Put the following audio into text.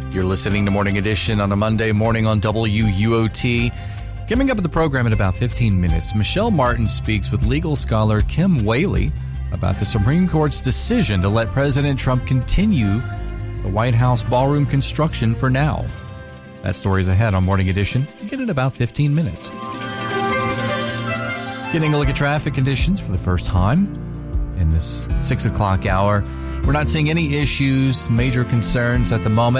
You're listening to Morning Edition on a Monday morning on WUOT. Coming up at the program in about 15 minutes, Michelle Martin speaks with legal scholar Kim Whaley about the Supreme Court's decision to let President Trump continue the White House ballroom construction for now. That story's ahead on Morning Edition. Again in about 15 minutes. Getting a look at traffic conditions for the first time in this 6 o'clock hour. We're not seeing any issues, major concerns at the moment.